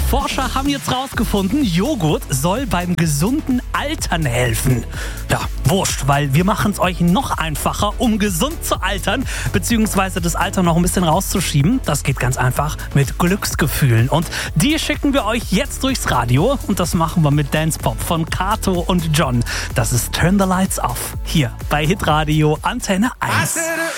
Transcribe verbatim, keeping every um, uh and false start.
Forscher haben jetzt rausgefunden, Joghurt soll beim gesunden Altern helfen. Ja, wurscht, weil wir machen es euch noch einfacher, um gesund zu altern, beziehungsweise das Alter noch ein bisschen rauszuschieben. Das geht ganz einfach mit Glücksgefühlen. Und die schicken wir euch jetzt durchs Radio. Und das machen wir mit Dance Pop von Kato und John. Das ist Turn the Lights Off. Hier bei Hitradio Antenne eins.